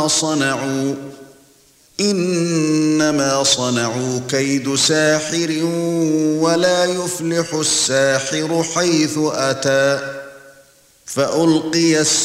صنعوا إنما صنعوا كيد ساحر ولا يفلح الساحر حيث أتى فألقي